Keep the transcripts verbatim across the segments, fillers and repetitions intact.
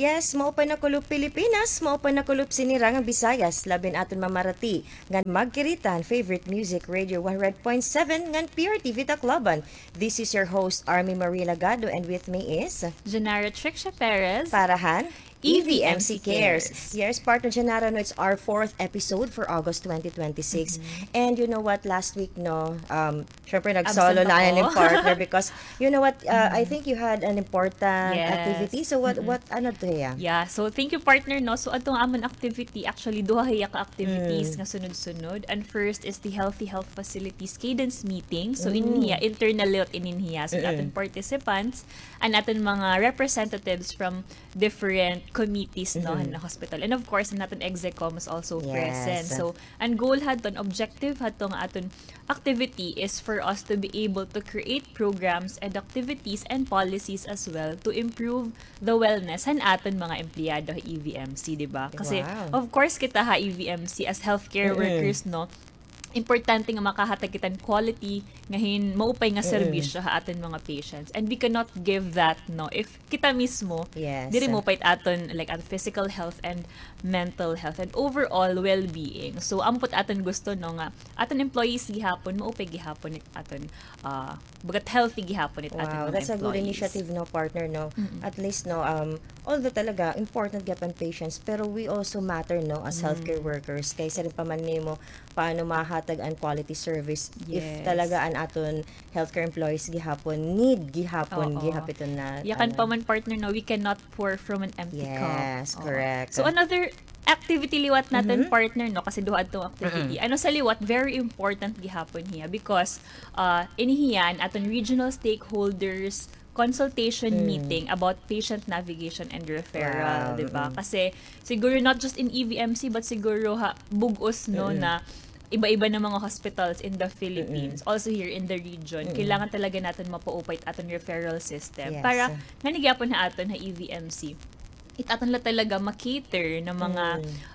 Yes, mao pa nakulop Pilipinas, mao pa nakulop sinirangang Visayas, labin aton mamarati. Ngan magkiritan, favorite music radio one hundred point seven ngan Pure T V Tacloban. This is your host, Army Marie Lagado, and with me is Janara Tricia Perez. Parahan. E V M C Cares. Cares. Yes, partner Janara, no, it's our fourth episode for August twenty twenty-six. Mm-hmm. And you know what, last week, no, um, syempre nag-solo Absent lang ako. yung partner because, you know what, uh, I think you had an important Yes. activity. So what, what, ano to ya? Yeah, so thank you partner no. So atong amon activity actually duha hiya ka activities Mm. nga sunod-sunod. And first is the Healthy Health Facilities Cadence Meeting. So Mm. in hiya internal layout in hiya so aton participants and aton mga representatives from different committees no na hospital. And of course naton execom is also Yes. present. So ang goal hadton objective hadto nga aton activity is for us to be able to create programs and activities and policies as well to improve the wellness han aton mga empleyado ha E V M C, di ba? Kasi Wow. of course kita ha E V M C as healthcare Mm-mm. workers no, importante nga makahatag kitan quality ngahin maupay nga serbisyo ha aton mga patients, and we cannot give that no if kita mismo Yes. diri mo pait aton like aton physical health and mental health and overall well-being. So ampot aton gusto no nga aton employees gihapon maupay gihapon it aton uh, bagat healthy gihapon it aton Wow, mga that's a good employees. initiative, no, partner, no? At least, no, um, although talaga, important gyapon patients, pero we also matter, no, as healthcare workers. Kaysa rin pa man nimo, paano mahatag ang quality service if Yes. talaga ang aton healthcare employees gihapon, need gihapon, Oo. gihapiton na. Yakan ano. pa man partner no, we cannot pour from an empty cup. Yes, Oo. correct. So another activity liwat natin partner no kasi duha atong activity. Ano sa liwat very important gihapon hiya because uh inihiyan aton regional stakeholders consultation meeting about patient navigation and referral, Wow, 'di ba? Kasi siguro not just in E V M C but siguro ha bugos no na iba-iba na mga hospitals in the Philippines, also here in the region, kailangan talaga natin mapaupay aton referral system Yes. para nanigapon na aton ha E V M C. It aton la talaga makater ng mga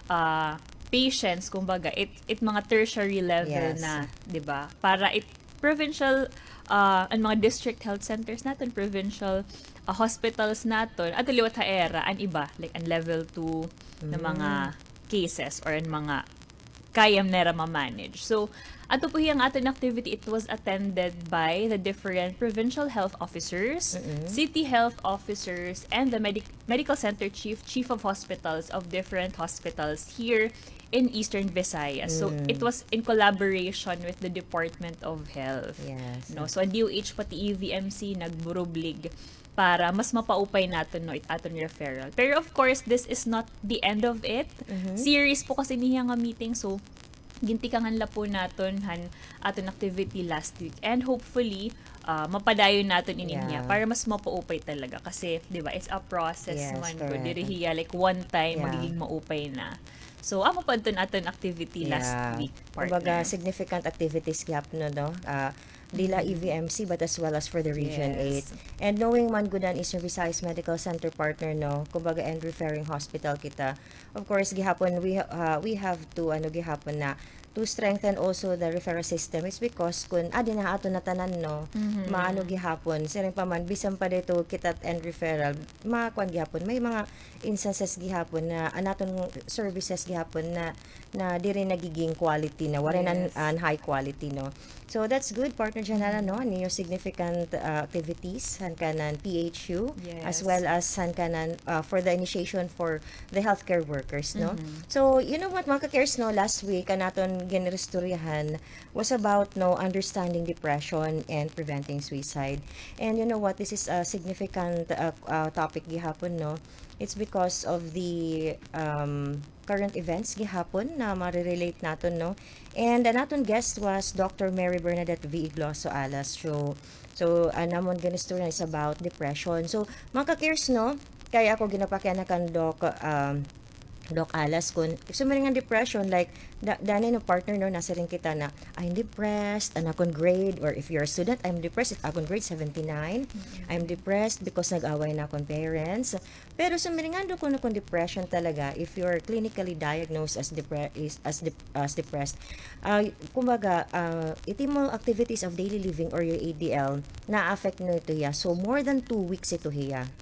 ah, patients kumbaga it it mga tertiary level Yes. na, 'di ba? Para it provincial uh, ang mga district health centers natin, provincial uh, hospitals naton, at liwat ha era ang iba like ang level two na mga cases or ang mga kayam nera ma-manage. So, ato po yung ating activity, it was attended by the different provincial health officers, city health officers, and the medic- medical center chief, chief of hospitals of different hospitals here in Eastern Visayas. So, it was in collaboration with the Department of Health. Yes. No? So, ang D O H pati E V M C nagburublig para mas mapaupay natin no it aton referral. Pero of course, this is not the end of it. Series po kasi niya nga meeting, so gintikangan la po naton han aton activity last week, and hopefully uh, mapadayon naton ini niya Yeah. para mas mapaupay talaga kasi 'di ba it's a process Yes, man ko correct. diri hiya like one time Yeah. magiging maupay na. So amo pa aton aton activity last week, Kumbaga, partner. significant activities gyap no, no? Uh, dila E V M C but as well as for the Region Yes. eight. And knowing man gudan Eastern Visayas Medical Center partner, no, kumbaga and referring hospital kita. Of course, gihapon we uh, we have to ano gihapon na to strengthen also the referral system is because kun adi na ato na tanan no maano gihapon siring pa man bisan pa dito kita and referral makuan gihapon may mga instances gihapon na anaton services gihapon na na diri nagiging quality na wala Yes. nan an high quality no. So that's good, partner Janara, no, ninyo significant uh, activities han kanan P H U as Yes. well as han kanan uh, for the initiation for the healthcare workers, no. So you know what, mga ka-cares, no, last week ang aton ginrestoryahan was about no understanding depression and preventing suicide. And you know what, this is a significant uh, uh, topic gihapon, no. It's because of the um, current events gihapon na marirelate naton, no. And ang aton guest was Doctor Mary Bernadette V. Igloso Alas. So, so uh, namon ginistorya is about depression. So, mga ka-cares, no, kaya ako ginapakyan na kan Doc um, Doc Alas kun if sumaring nga depression like da, dani no partner no nasa rin kita na I'm depressed and akong grade, or if you're a student I'm depressed at akong grade seventy-nine. I'm depressed because nag-away na akong parents. Pero sumaring nga do ko akong depression talaga if you're clinically diagnosed as depre- is as dep- as depressed. Uh, kumbaga uh, iti mo activities of daily living or your A D L na affect no ito hiya. So more than two weeks ito hiya.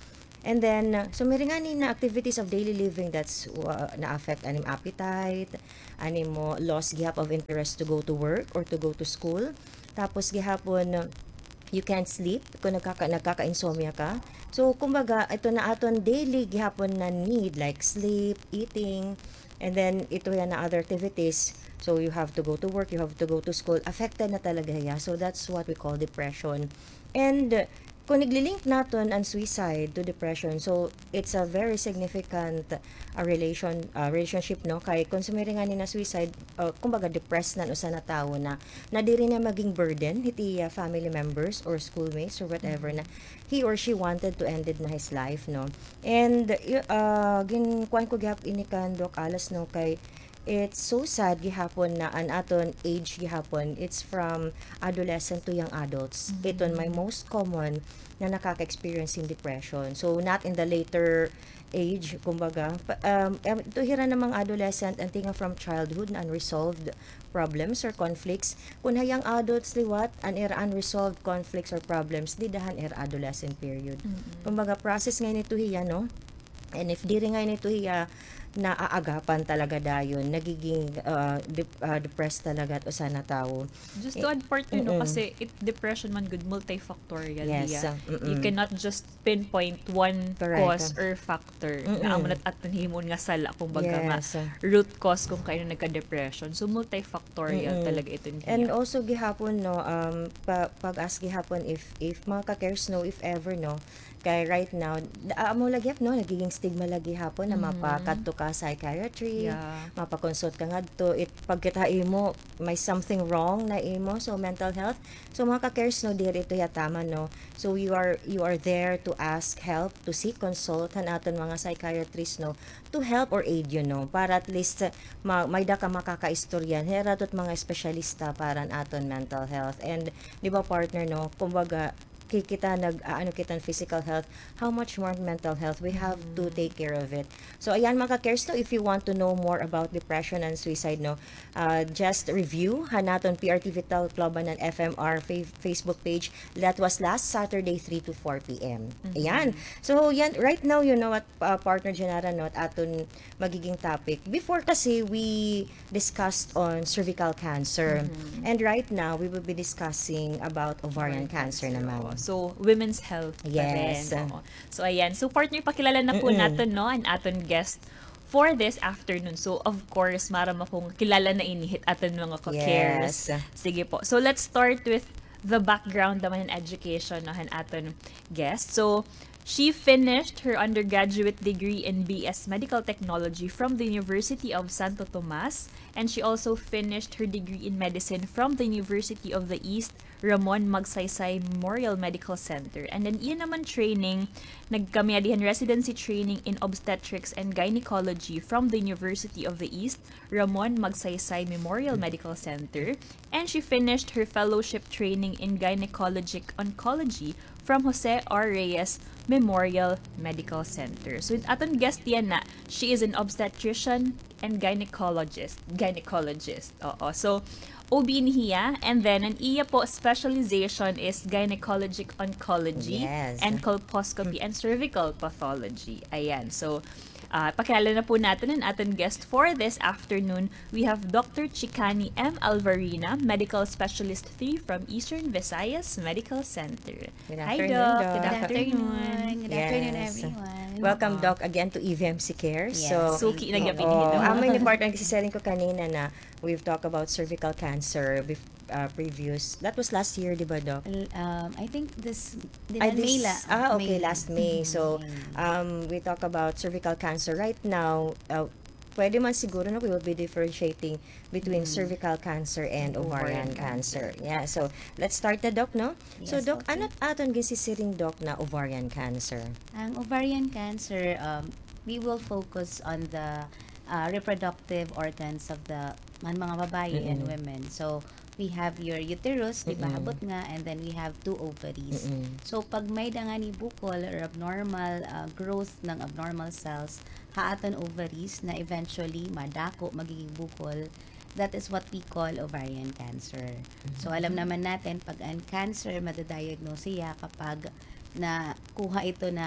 And then, uh, so may nga ni na activities of daily living that's uh, na-affect anim appetite, anim mo loss gihap of interest to go to work or to go to school. Tapos gihapon, uh, you can't sleep kung nagkaka, nagkaka-insomnia ka. So, kumbaga, ito na aton daily gihapon na need like sleep, eating, and then ito yan na other activities. So, you have to go to work, you have to go to school. Affected na talaga ya. So, that's what we call depression. And, uh, kung naglilink natin ang suicide to depression, so it's a very significant uh, relation uh, relationship no kay kung sumiri nga ni na suicide, uh, kumbaga depressed na usa na tawo na na diri na maging burden iti uh, family members or schoolmates or whatever na he or she wanted to end it na his life no. And uh, gin kuan ko gyap ini kan Doc Alas no kay it's so sad gihapon na an aton age gihapon it's from adolescent to young adults. Mm-hmm. Iton may most common na nakaka-experience in depression. So not in the later age kumbaga um ito hira namang adolescent and tinga from childhood na unresolved problems or conflicts kun hayang adults liwat an era unresolved conflicts or problems di dahan era adolescent period. Mm-hmm. Kumbaga process ngay nito hiya no. And if diri ngay nito hiya naaagapan talaga dayon nagiging uh, de- uh, depressed talaga at usa na tawo. Just to add partner no kasi it depression man good multifactorial yes, diya. Uh, you cannot just pinpoint one correct. Cause or factor Mm-mm. na amo at himon nga sala kumbaga nga yes. root cause kung kayo nagka-depression. So multifactorial Mm-mm. talaga ito niya. And also gihapon no um pa, pag-ask gihapon if if mga ka-cares no if ever no kay right now amo lagi no nagiging stigma lagi hapon na Mm-hmm. mapakadto ka psychiatry, Yeah. mapakonsult ka ngadto it pagkita imo may something wrong na imo so mental health. So mga ka-cares no diri ito yatama no. So you are you are there to ask help, to seek consult han aton mga psychiatrists no to help or aid you know para at least uh, ma- may da ka makakaistoryan hera tot mga espesyalista para aton mental health. And di ba partner no kumbaga kay kita nag uh, ano kita physical health, how much more mental health we have mm. to take care of it. So ayan mga ka-cares no, if you want to know more about depression and suicide no, uh, just review hanaton P R T Vital Club ng F M R fa- Facebook page. That was last Saturday three to four p.m. Mm-hmm. Ayan. So yan right now you know what uh, partner Janara no aton magiging topic. Before kasi we discussed on cervical cancer mm-hmm. and right now we will be discussing about ovarian cancer, cancer naman. So, women's health yes. pa rin. Oo. So, ayan. So, partner, pakilala na po Mm-mm. natin, no, ang aton guest for this afternoon. So, of course, marama kong kilala na inihit aton mga ka-cares. Yes. Sige po. So, let's start with the background naman and education ng aton guest. So, she finished her undergraduate degree in B S Medical Technology from the University of Santo Tomas, and she also finished her degree in medicine from the University of the East Ramon Magsaysay Memorial Medical Center. And then iyan naman training, nagkamiadihan residency training in obstetrics and gynecology from the University of the East Ramon Magsaysay Memorial Medical Center. And she finished her fellowship training in gynecologic oncology from Jose R. Reyes Memorial Medical Center. So, aton guest yan na, she is an obstetrician and gynecologist. Gynecologist, oo. So, O B niya, and then an iya po specialization is gynecologic oncology yes. and colposcopy and cervical pathology. Ayan. So, uh, pakilala na po natin ang ating guest for this afternoon. We have Doctor Chicani M. Alvarina, Medical Specialist three from Eastern Visayas Medical Center. Good Hi, afternoon, Doc. Doc. Good Good afternoon. afternoon. Good Yes. afternoon, everyone. Welcome Doc again to E V M C Care. Yes. So, Suki na gyapon oh, hito. amay ni partner kasi sharing ko kanina na we've talked about cervical cancer bef- uh, previous. That was last year, di ba, Doc? L- Um, I think this, din Ay, May this- la. ah, okay, May. last May. So, um, we talk about cervical cancer. Right now, uh, pwede man siguro na we will be differentiating between cervical cancer and ovarian, Ovarian cancer. Yeah, so let's start the Doc, no? so, Yes, Doc, okay. ano aton gisisiring, Doc, na ovarian cancer? Ang ovarian cancer, um, we will focus on the uh, reproductive organs of the man mga babae and Mm-mm. women. So, we have your uterus, di ba, Mm-mm. habot nga, and then we have two ovaries. Mm-mm. So, pag may dangani bukol or abnormal uh, growth ng abnormal cells, haaton ovaries na eventually madako, magiging bukol, that is what we call ovarian cancer. So, alam naman natin, pag ang cancer, madadiagnose siya kapag na kuha ito na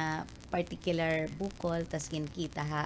particular bukol, tas kita ha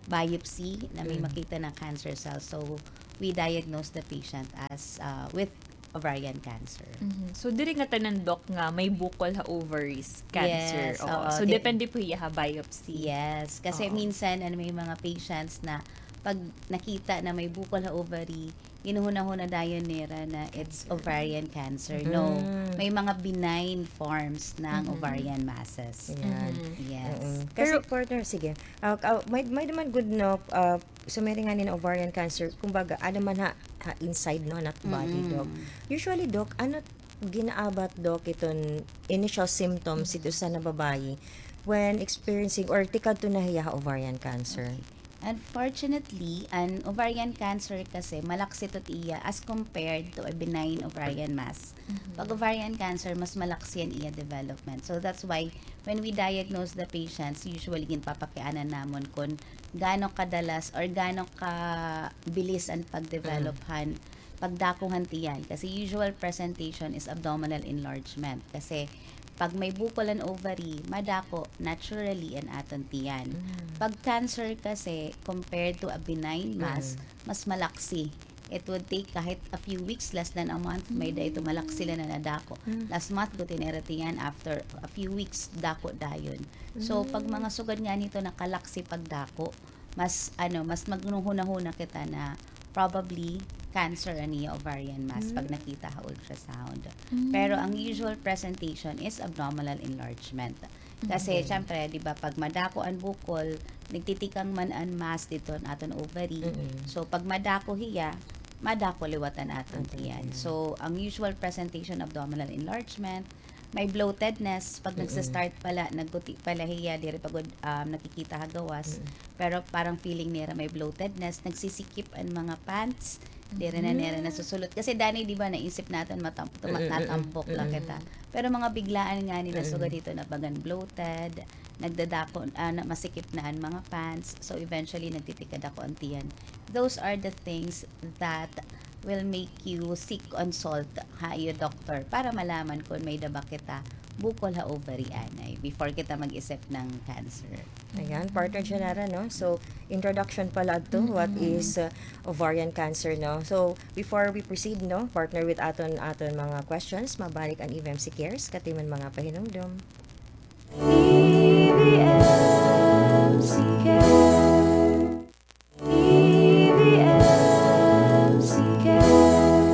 biopsy na may Mm. makita ng cancer cells. So, we diagnose the patient as uh, with ovarian cancer. Mhm. So, diri nga tanan doc nga may bukol ha ovaries cancer. Yes, Oo. oo. So, Di- depende po iya ha biopsy. Yes, kasi Oo. minsan ano may mga patients na pag nakita na may bukol sa ovary, inuhuna-huna dayon nila na it's ovarian cancer. No, Mm. may mga benign forms ng Mhm. ovarian masses. Ayan. Mhm. Yes. Mm. Kasi Pero- partner, sige. Uh, uh, may may naman good no uh, so may nga ni na ovarian cancer. Kumbaga, ano man ha, ha inside no not body Mm-mm. doc. Usually doc, ano ginaabat doc iton initial symptoms ito sa nababayi when experiencing or tikad to nahiya ovarian cancer. Unfortunately, an ovarian cancer kasi malaksi to iya as compared to a benign ovarian mass. Pag ovarian cancer, mas malaksi yan iya development. So that's why when we diagnose the patients, usually ginpapakianan namon kung gaano kadalas or gaano ka bilis ang pagdevelophan pagdakuhan tiyan. Kasi usual presentation is abdominal enlargement. Kasi pag may bukol ang ovary, madako naturally an aton tiyan. Pag cancer kasi, compared to a benign mass, mas malaksi. It would take kahit a few weeks, less than a month, may da ito malaksi sila na nadako. Last month, ko tineratiyan after a few weeks, dako dayon. So, pag mga sugad nga nito nakalaksi pagdako, mas, ano, mas magnuhuna-huna kita na probably cancer ani ovarian mass pag nakita ha ultrasound. Pero ang usual presentation is abdominal enlargement. Kasi syempre, 'di ba, pag madako ang bukol, nagtitikang man ang mass dito ang aton ovary. Mm-mm. So pag madako hiya, madako liwatan aton tiyan. So ang usual presentation abdominal enlargement, may bloatedness pag nagsa-start pala nagguti pala hiya diri pagod um, nakikita hagawas. Pero parang feeling nira may bloatedness, nagsisikip ang mga pants. Diri na nira nasusulot kasi dani di ba naisip natin matam tumatatampok lang kita. Pero mga biglaan nga nila sugad dito na bagan bloated, nagdadako uh, na masikip na ang mga pants. So eventually nagtitikad ako ang tiyan. Those are the things that will make you seek consult ha iyo doctor para malaman kung may daba kita bukol ha ovary anay before kita mag-isip ng cancer. Ayan, partner Janara, no? So, introduction pala to what is uh, ovarian cancer, no? So, before we proceed, no, partner with aton aton mga questions, mabalik ang E V M C Cares, katiman mga pahinumdum. E V M C Care. E V M C Care.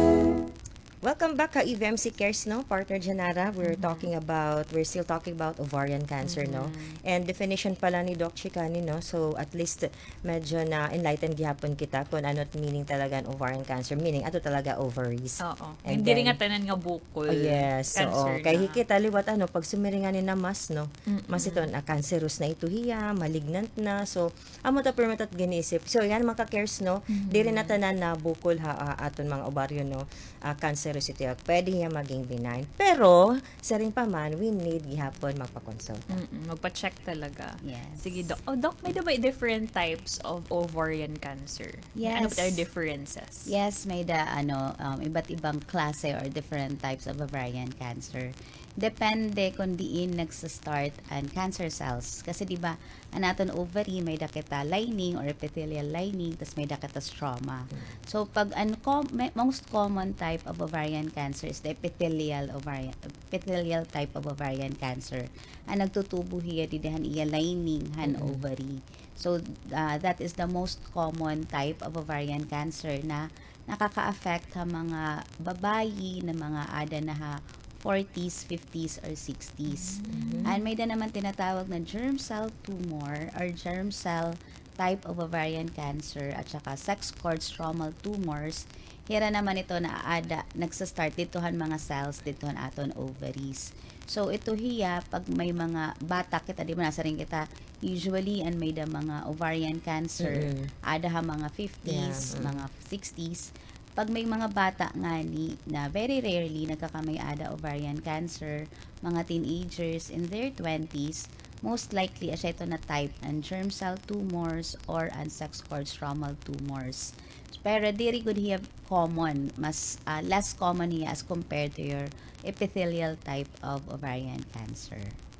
Welcome back ka E V M C Cares, no? Partner Janara, we're talking about, we're still talking about ovarian cancer, no? And definition pala ni Doc Chicani, no? So, at least medyo na enlightened gihapon kita kung ano't meaning talaga ang ovarian cancer. Meaning, ato talaga ovaries. Oo. And Hindi rin then- nga tanan nga bukol. Oh, yes. So, Cancer kay na. hikita liwat ano pag sumiringanin na mas no. Mm-mm. Mas ito na cancerous na ito hiya, malignant na. So, amo ta permatat ginisip. So, yan mga ka-cares no. Dili na tanan na bukol ha ah, aton mga ovaryo no. Uh, cancerous ito. Pwede hiya maging benign. Pero sa rin pa man we need gihapon magpa-consult. Mm-mm. Magpa-check talaga. Yes. Sige, Doc. Oh, Doc, may ba different types of ovarian cancer? Yes. Ano ba are differences? Yes, may da ano um, iba't ibang klase or different types of ovarian cancer. Depende kung diin nagsa-start ang cancer cells. Kasi di ba, ang aton ovary may dakita lining or epithelial lining, tas may dakita stroma. So pag ang com- may- most common type of ovarian cancer is the epithelial ovarian epithelial type of ovarian cancer. Ang nagtutubo hiya didahan iya lining han ovary. So uh, that is the most common type of ovarian cancer na nakaka-affect sa mga babayi na mga ada na ha forties, fifties, or sixties. And may da naman tinatawag na germ cell tumor or germ cell type of ovarian cancer at saka sex cord stromal tumors. Hira naman ito na ada, nagsa-start ditohan mga cells ditohan aton ovaries. So ito hiya pag may mga bata kita di ba nasa rin kita usually and may da mga ovarian cancer Mm-mm. ada ha mga fifties, Yeah, mm. mga sixties. Pag may mga bata nga ni na very rarely nagkakamay ada ovarian cancer, mga teenagers in their twenties, most likely asya ito na type ng germ cell tumors or ang sex cord stromal tumors. Pero diri good hiya common, mas uh, less common hiya as compared to your epithelial type of ovarian cancer.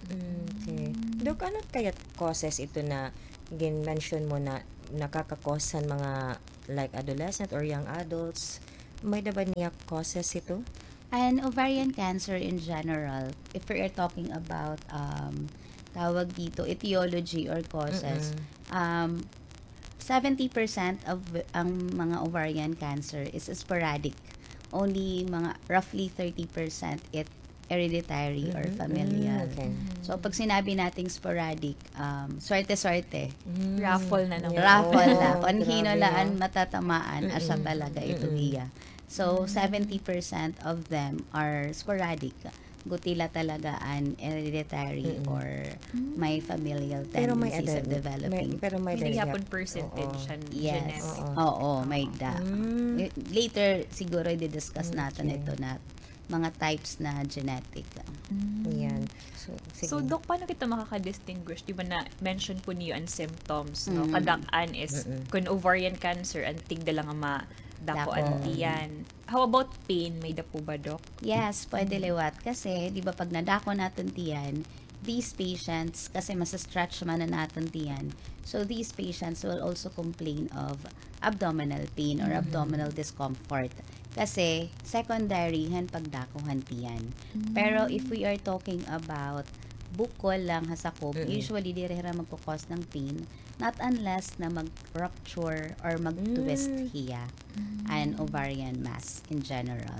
Okay. Dok, ano kaya causes ito na gin-mention mo na nakakakosan mga like adolescent or young adults? May ba niya causes ito? And ovarian cancer in general, if we are talking about um, tawag dito, etiology or causes, um, seventy percent of ang mga ovarian cancer is sporadic. Only mga roughly thirty percent it hereditary or familial. Mm, okay. So, pag sinabi nating sporadic, um, swerte-swerte. Raffle na naman. Raffle na. Oo, Kung hino grabe, laan no? matatamaan, asa talaga ito iya. So, seventy percent of them are sporadic. Gutila talaga an hereditary or may familial Pero may tendencies of edad. developing. May, pero may Hindi edad. hapon percentage Oo. siya Yes. genetic. Oo, may da. Mm. Eh, Later, siguro i-discuss natin Okay. ito na mga types na genetic. Yan. So, sige. So, Dok, paano kita makaka-distinguish? Di ba na-mention po niyo ang symptoms, no? Mm. Kadaan is, kung ovarian cancer, ang tigda lang ang ma dako Dako. ang tiyan. How about pain? May da po ba, Dok? Yes, pwede liwat. Kasi, di ba pag nadako natin tiyan, these patients, kasi mas-stretch man na natin tiyan, so these patients will also complain of abdominal pain or abdominal discomfort. Kasi, secondary, han pagdakuhan tiyan. Pero, if we are talking about bukol lang hasakop, usually, di rin magkukos ng pain, not unless na mag-rupture or mag-twist hiya an ovarian mass in general.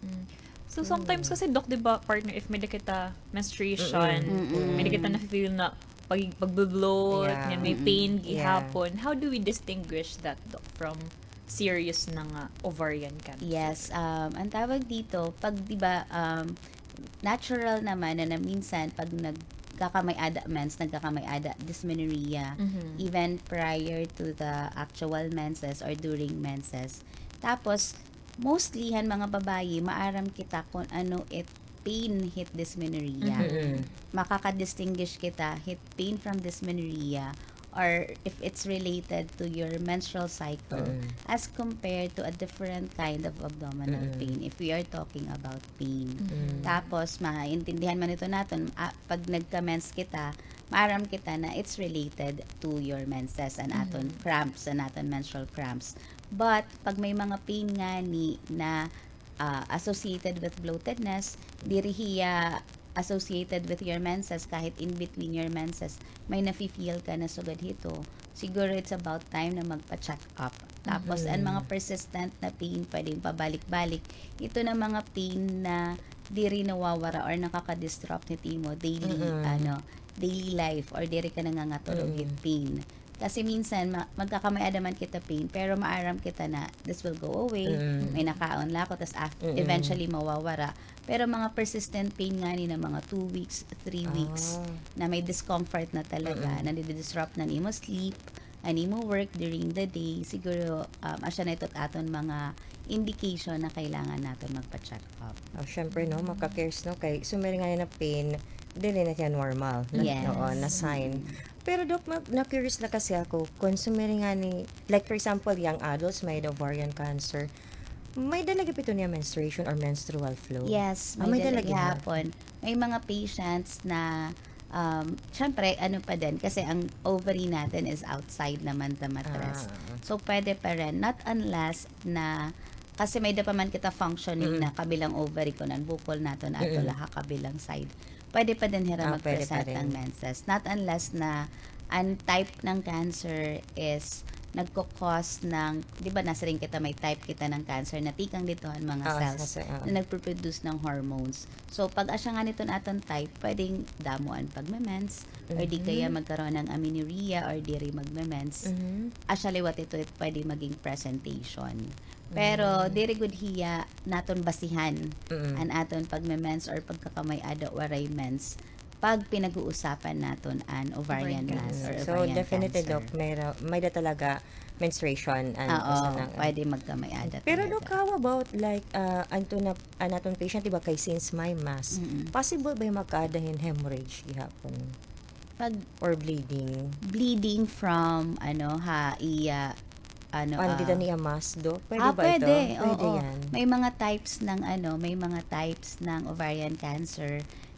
So, sometimes kasi, Dok, di ba, partner, if may da kita menstruation, Mm-mm. may da kita na-feel na pag pagbe-bloat, Yeah. yan, may pain Yeah. gihapon. How do we distinguish that, Dok, from serious na nga ovarian cancer? Yes, um, ang tawag dito, pag di ba um, natural naman na, na minsan pag nagkakamay-ada mens, nagkakamay-ada dysmenorrhea, Mhm. even prior to the actual menses or during menses. Tapos, mostly han mga babae, maaram kita kung ano it pain hit dysmenorrhea. Mm-mm. Makaka-distinguish kita hit pain from dysmenorrhea or if it's related to your menstrual cycle Mm. as compared to a different kind of abdominal Mm. pain if we are talking about pain. Mm. Tapos, maintindihan man ito natin, ah, pag nagka-mens kita, maaram kita na it's related to your menses and aton cramps and aton menstrual cramps. But, pag may mga pain nga ni na ah, associated with bloatedness, dirihiya associated with your menses, kahit in between your menses, may nafe-feel ka na sugad hito, siguro it's about time na magpa-check up. Tapos, ang mga persistent na pain, pwedeng pabalik-balik. Ito na mga pain na di rin nawawara or nakaka-disrupt ni Timo daily, ano, daily life or diri ka nangangatulog with pain. Kasi minsan, ma- magkakamay naman kita pain, pero maaram kita na this will go away, may nakaon lako, tapos after, eventually mawawara. Pero mga persistent pain nga ni na mga two weeks, three weeks, Ah. na may discomfort na talaga, na nadi-disrupt na nimo sleep, ani mo work during the day, siguro, um, asya na ito't aton mga indication na kailangan natin magpa-check up. Oh, syempre, no, maka-cares, no, kay sumiri nga na pain, dili na siya normal. Na, Yes. Oo, na sign. Pero, Dok, ma- na-curious na kasi ako, kung sumiri nga ni, like for example, young adults may ovarian cancer, may dalagi pito niya menstruation or menstrual flow. Yes, Ah, may, may dalagi dalagi hapon. May mga patients na um, syempre, ano pa din, kasi ang ovary natin is outside naman the mattress. Ah. So, pwede pa rin. Not unless na, kasi may da pa man kita functioning na kabilang ovary ko, nan bukol nato na ato laha kabilang side. Pwede pa din hira Ah, pwede pa mag-present rin. ng menses. Not unless na ang type ng cancer is nagko-cause ng, di ba nasa rin kita may type kita ng cancer na tikang dito ang mga Ah, cells kasi, ah. na nagproduce ng hormones. So, pag asya nga nito natin type, pwedeng damuan pagme-mens, or di kaya magkaroon ng amenorrhea, or di rin magme-mens. Mhm. Asya liwat ito, it pwede maging presentation. Pero, diri good hiya, naton basihan, Mm. an aton pagme-mens or pagkakamay-ada waray mens, pag pinag-uusapan naton an ovarian Ovarian mass or So, ovarian definitely, cancer. Dok, may, ra- may da talaga menstruation. And Oo, basta na- pwede magkamay-ada Pero, talaga. Dok, how about like, uh, anto na, anaton patient, diba, kay since my mass, Mm-mm. possible ba yung magkaadahin hemorrhage gihapon? Pag Or bleeding? bleeding from, ano, ha, iya, ano, Ano, ah, dito niya mass, Dok? Pwede ah, ba pwede, ito? Pwede oo. yan. May mga types ng ano, may mga types ng ovarian cancer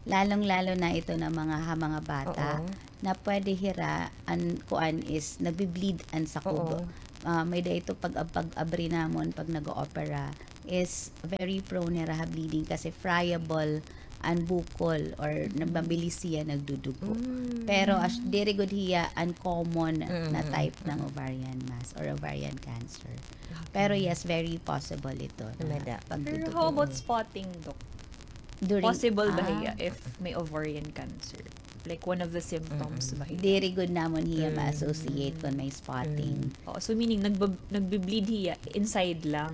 lalong-lalo na ito ng mga ha, mga bata Oo. na pwede hira an kuan is nagbi-bleed an sa kubo. Oo. Ah, may da ito pag pag abri namon pag nag-opera is very prone nira ha bleeding kasi friable an bukol or nababilis siya nagdudugo. Mm. Pero as diri good hiya uncommon na Mm. type ng ovarian mass or ovarian cancer. Pero yes, very possible ito na Tumeda. Pero pagdudugo. how about spotting, Doc? During- Possible ba Ah, hiya if may ovarian cancer? Like one of the symptoms ba hiya? Diri good namon hiya Mm. ma-associate kon may spotting. Oo, so meaning nagbab- nagbi-bleed hiya inside lang.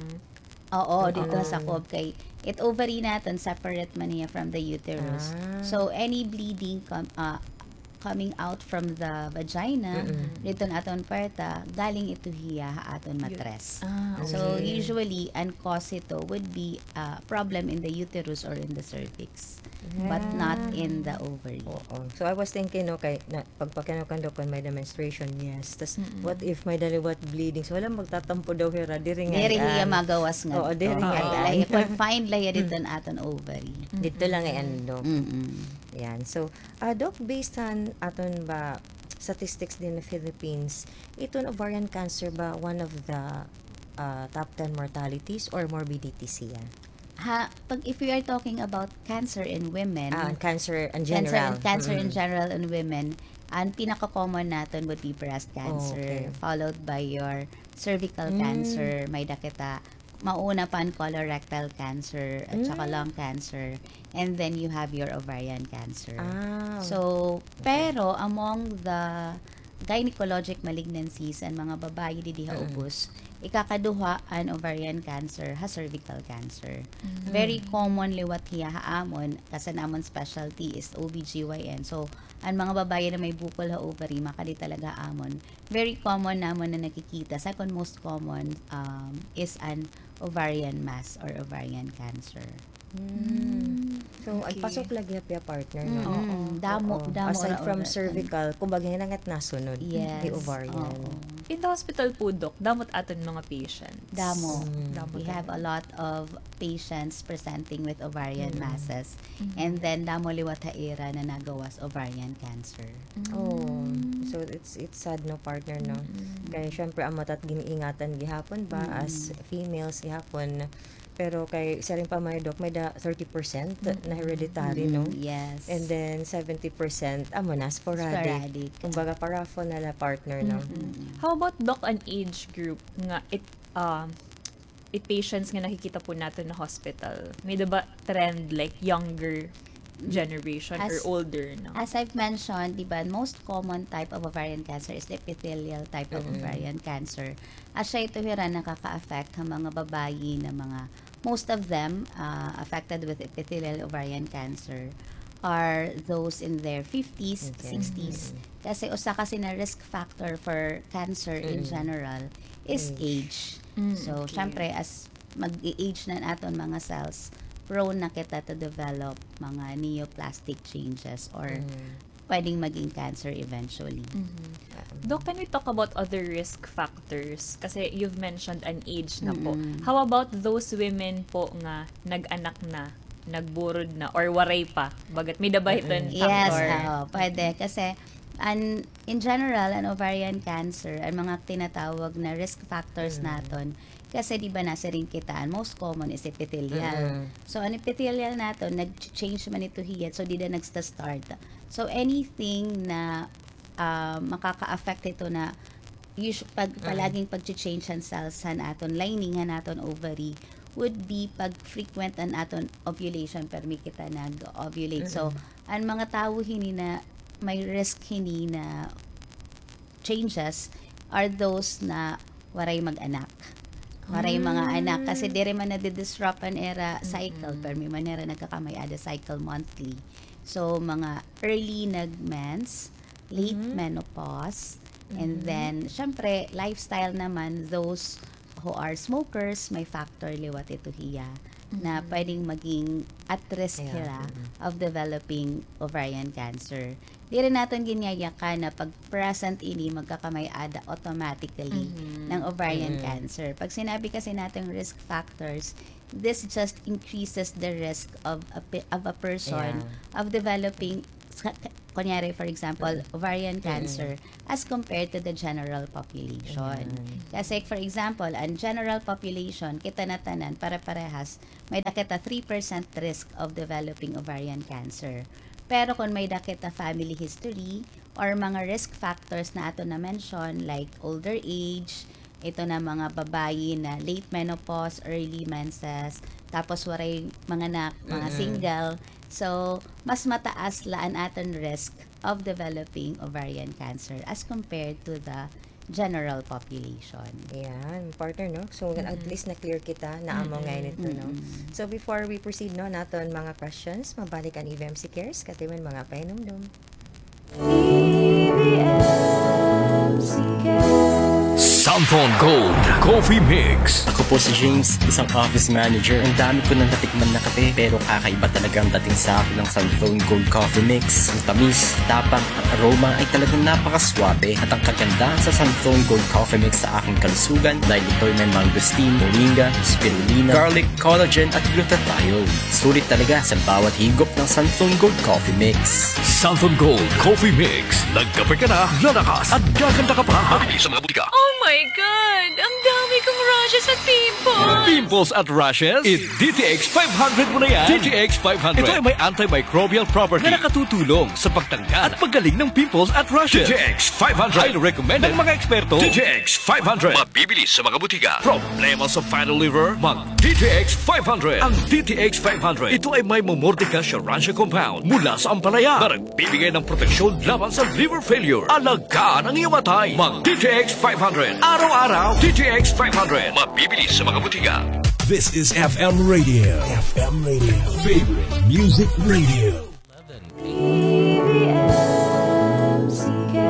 Oo, dito Oo. sa kob kay it ovary natin separate man niya from the uterus. Ah. So any bleeding com- uh, coming out from the vagina Mm-mm. dito na aton puerta galing ito hiya ha aton matres. Ah, So Okay. usually ang cause ito would be a problem in the uterus or in the cervix but not in the ovary. Oo. So I was thinking, okay, na, pagpakano kan may the menstruation, yes. Tas, Mm-mm. what if may daliwat bleeding? So, wala magtatampo daw hira. Diri nga. Diri hiya yan. magawas nga. Oo, diri dito. nga Ay, yan. ay, confined lang yan dito na aton ovary. Dito lang ay ano. Mm-mm. Yan. So, uh, Doc, based on aton ba statistics din ng Philippines, itong ovarian cancer ba one of the uh, top ten mortalities or morbidities siya? Ha, pag if we are talking about cancer in women, Ah, cancer in cancer, general. cancer in Mm. general in women, ang pinaka-common natin would be breast cancer, Okay. followed by your cervical Mm. cancer, may dakita, mauna pa ang colorectal cancer, at saka Mm. lung cancer, and then you have your ovarian cancer. Ah. So, pero among the gynecologic malignancies and mga babayi di diha Mm. ubos, ikakaduha an ovarian cancer ha cervical cancer. Mm. Very common liwat hiya haamon kasi namon specialty is O B G Y N. So, ang mga babae na may bukol ha ovary makadi talaga amon. Very common namon na nakikita. Second most common um, is an ovarian mass or ovarian cancer. Mm. So, ay Okay. pasok lagi happy partner, Mm, no? mm, damo, Oo. damo Aside ra from oras. cervical, kumbaga hinangat nasunod. Yes. The ovarian. Oo. In the hospital po, Doc, damot aton mga patients. Damo. Mm. Damot We have a lot of patients presenting with ovarian Mm. masses. Mhm. And then, damo liwat haira na nagawas ovarian cancer. Oh. So, it's it's sad, no, partner, no? Kaya syempre, ang matat giniingatan gihapon ba Mm. as females gihapon. Pero kay isa rin pa may doc, may da thirty percent na hereditary, no? Mm, Yes. And then seventy percent amo na sporadic. Sporadic. Kumbaga parafo na la partner, no? Mm. How about, Doc, an age group nga it um it patients nga nakikita po natin na hospital? May ba trend like younger generation or As- older, no? As I've mentioned, di ba, most common type of ovarian cancer is the epithelial type of Mm-mm. ovarian cancer. As siya ito hira nakaka-affect ang mga babayi na mga, most of them uh, affected with epithelial ovarian cancer are those in their fifties, Okay. sixties. Kasi usa kasi na risk factor for cancer in Mm. general is age. Mm, So, okay. syempre, as mag-age na aton mga cells, prone na kita to develop mga neoplastic changes or Mm. pwedeng maging cancer eventually. Mhm. Doc, can we talk about other risk factors? Kasi you've mentioned an age na po. Mm-mm. How about those women po nga nag-anak na, nagburod na, or waray pa? Bagat may dabayton Mm-mm. Yes, factor. oo, pwede. Kasi, an, in general, an ovarian cancer, ang mga tinatawag na risk factors Mm. naton, kasi di ba nasa rin kitaan, most common is epithelial. Mm-mm. So, ang epithelial natin, nag-change man ito hiyat, so di na nagsta-start. So, anything na uh, makaka-affect ito na us- pag palaging pag-change ang cells han aton lining han aton ovary would be pag frequent an aton ovulation permi kita nag-ovulate. So, ang mga tao hini na may risk hini na changes are those na waray mag-anak. Waray mga anak kasi dire man na-disrupt an era cycle permi manera nagkakamay ada cycle monthly. So, mga early nag-mens, late menopause, and then, syempre, lifestyle naman, those who are smokers, may factor liwat ito hiya na pwedeng maging at risk Yeah. hira of developing ovarian cancer. di rin natin ginyayakan na pag present ini magkakamay-ada automatically ng ovarian cancer. Pag sinabi kasi natin risk factors, this just increases the risk of a, pe- of a person Yeah. of developing sa- kunyari for example ovarian cancer as compared to the general population. Kasi for example, ang general population kita na tanan para parehas may dakita three percent risk of developing ovarian cancer. Pero kung may dakita family history or mga risk factors na ato na mention like older age, ito na mga babayi na late menopause, early menses, tapos waray mga anak, mga single. So, mas mataas laan aton risk of developing ovarian cancer as compared to the general population. Ayan, partner, no? So, at least na-clear kita na amo ngayon ito, no? So, before we proceed, no, naton mga questions, mabalik ang E V M C Cares, katiman mga painumdum. E V M C Cares. Santon Gold Coffee Mix. Ako po si James, isang office manager. Ang dami ko nang natikman na kape, pero kakaiba talaga ang dating sa akin ng Santon Gold Coffee Mix. Ang tamis, tapang at aroma ay talagang napakaswabe. At ang kaganda sa Santon Gold Coffee Mix sa aking kalusugan dahil ito'y may mangosteen, moringa, spirulina, garlic, collagen at glutathione. Sulit talaga sa bawat higop ng Santon Gold Coffee Mix. Santon Gold Coffee Mix. Nagkape ka na, lalakas at gaganda ka pa. Mabili sa mga butika. Oh my God! Ang dami kong rashes at pimples! Pimples at rashes? It D T X five hundred mo na yan. D T X five hundred. Ito ay may antimicrobial property na nakatutulong sa pagtanggal at paggaling ng pimples at rashes. D T X five hundred. Highly recommended ng mga eksperto. D T X five hundred. Mabibili sa mga butika. Problema sa fatty liver? Mag D T X five hundred. Ang D T X five hundred. Ito ay may Momordica Sharansha compound mula sa ampalaya na nagbibigay ng proteksyon laban sa liver failure. Alagaan ang iyong atay. Mag D T X five hundred. Araw-araw, D T X five hundred. Mabibili sa mga butika. This is F M Radio. F M Radio. Favorite Music Radio. E V M C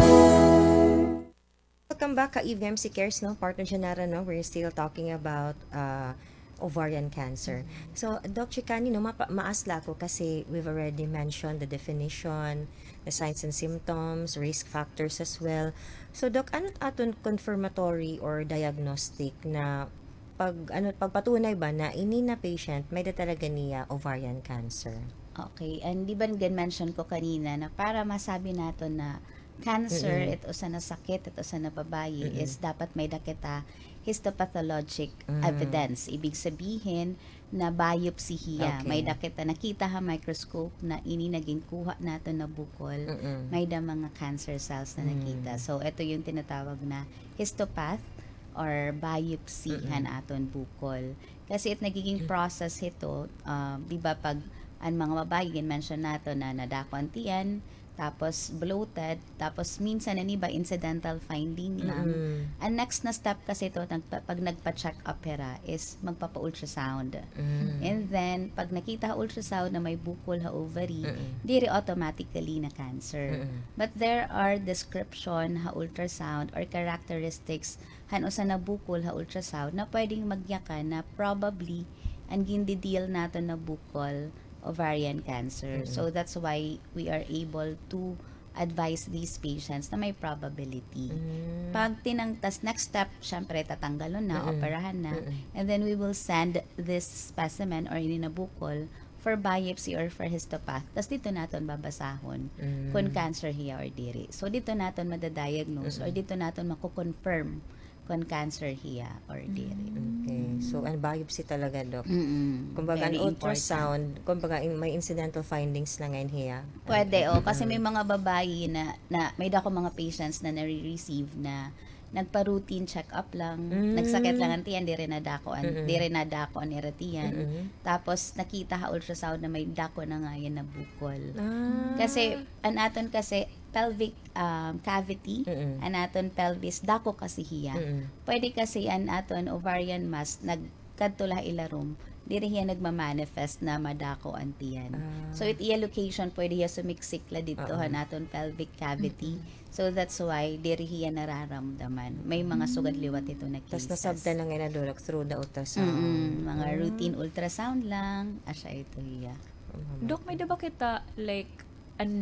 Cares. Welcome back ka E V M C Cares, no? Partner Janara, no? We're still talking about uh, ovarian cancer. So, Doc Chicani, no, mapa- maasla ko kasi we've already mentioned the definition, the signs and symptoms, risk factors as well. So, Doc, ano aton confirmatory or diagnostic na pag ano pagpatunay ba na ini na patient may da talaga niya ovarian cancer? Okay, and di ba gan mention ko kanina na para masabi nato na cancer, ito sa nasakit, ito sa nababayi, is dapat may dakita histopathologic evidence. Ibig sabihin na biopsy hiya. Okay. May dakita, nakita ha microscope na ini naging kuha nato na bukol, may da mga cancer cells na nakita. So, ito yung tinatawag na histopath or biopsy han aton bukol. Kasi it nagiging process ito, uh, di ba pag ang mga babae, mention nato na nadako ang tiyan, tapos bloated, tapos minsan na ba incidental finding lang. Ang next na step kasi ito, nagpa, pag nagpa-check up hera, is magpapa-ultrasound. And then, pag nakita ultrasound na may bukol ha ovary, diri automatically na cancer. But there are description ha ultrasound or characteristics han usa na bukol ha ultrasound na pwedeng magyakan na probably ang gindi-deal nato na bukol ovarian cancer. So that's why we are able to advise these patients na may probability. Pag tinangtas, next step, syempre tatanggalon na, operahan na, and then we will send this specimen or ininabukol for biopsy or for histopath. Tapos dito natin babasahon kung cancer hiya or diri. So dito natin madadiagnose or dito natin mako-confirm kung cancer hiya or diri. Okay. So, ang biopsy talaga, Doc. Mm-mm. Kumbaga, Very ang ultrasound, kumbaga, in- may incidental findings na ngayon hiya. Pwede, o. Kasi may mga babae na, na may dako mga patients na nare-receive na nagpa-routine check-up lang, nagsakit lang ang tiyan, di rin nadako an, di rin nadako ang iratiyan. Tapos, nakita ha ultrasound na may dako na nga yan na bukol. Ah. Kasi, an aton kasi, pelvic um, cavity, an aton pelvis, dako kasi hiya. Pwede kasi an aton ovarian mass, nagkadtula ilarom, diri hiya nagma-manifest na madako ang tiyan. So, it iya location, pwede hiya sumiksikla dito ha naton pelvic cavity. So, that's why diri hiya nararamdaman. May mga sugad liwat ito na Tapos cases. nasabda lang ngayon na, Doc, through the ultrasound. Mm, mga routine ultrasound lang, asya ito hiya. Dok, may diba kita, like, an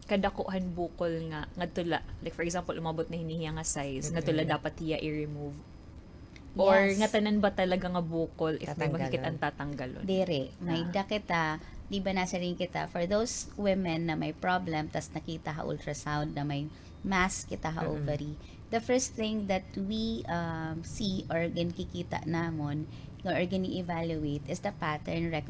kadakuhan bukol nga ngadtula, like for example umabot na hinihiya nga size ngadtula dapat iya i-remove, or Yes. nga tanan ba talaga nga bukol if may Tatanggalon. makikita ang tatanggalon? Dire, may Ah. da kita, di ba nasa rin kita, for those women na may problem, tas nakita ha ultrasound na may mass kita ha ovary, the first thing that we um, see or gan kikita namon or gani evaluate is the pattern